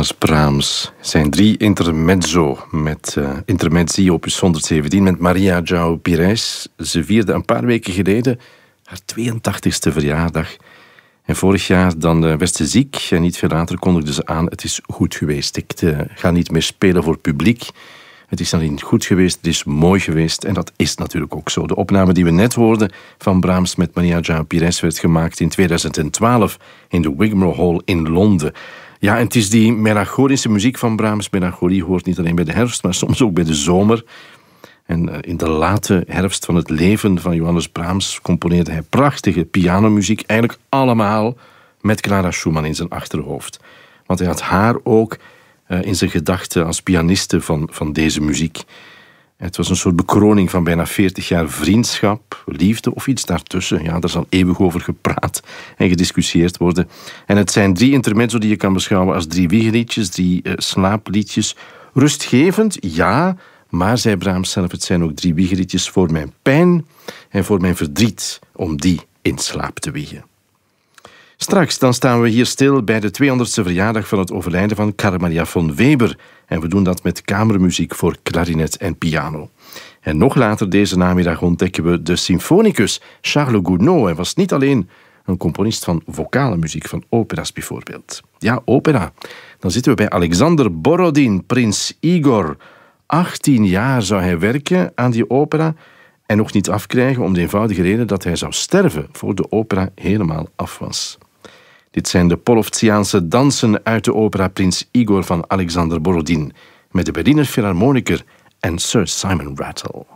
Johannes Brahms. Zijn 3 intermezzo met intermezzi opus 117 met Maria João Pires. Ze vierde een paar weken geleden haar 82e verjaardag. En vorig jaar dan werd ze ziek en niet veel later kondigde ze aan: het is goed geweest. Ik ga niet meer spelen voor publiek. Het is alleen goed geweest, het is mooi geweest. En dat is natuurlijk ook zo. De opname die we net hoorden van Brahms met Maria João Pires werd gemaakt in 2012 in de Wigmore Hall in Londen. Ja, en het is die melancholische muziek van Brahms. Melancholie hoort niet alleen bij de herfst, maar soms ook bij de zomer. En in de late herfst van het leven van Johannes Brahms componeerde hij prachtige pianomuziek, eigenlijk allemaal met Clara Schumann in zijn achterhoofd. Want hij had haar ook in zijn gedachten als pianiste van deze muziek. Het was een soort bekroning van bijna 40 jaar vriendschap, liefde of iets daartussen. Ja, daar zal eeuwig over gepraat en gediscussieerd worden. En het zijn 3 intermezzo die je kan beschouwen als 3 wiegeliedjes, 3 slaapliedjes. Rustgevend, ja, maar, zei Brahms zelf, het zijn ook 3 wiegeliedjes voor mijn pijn en voor mijn verdriet, om die in slaap te wiegen. Straks dan staan we hier stil bij de 200ste verjaardag van het overlijden van Carl Maria von Weber. En we doen dat met kamermuziek voor klarinet en piano. En nog later deze namiddag ontdekken we de symfonicus Charles Gounod. Hij was niet alleen een componist van vocale muziek, van opera's bijvoorbeeld. Ja, opera. Dan zitten we bij Alexander Borodin, prins Igor. 18 jaar zou hij werken aan die opera en nog niet afkrijgen om de eenvoudige reden dat hij zou sterven voor de opera helemaal af was. Dit zijn de Polovtsiaanse dansen uit de opera Prins Igor van Alexander Borodin met de Berliner Philharmoniker en Sir Simon Rattle.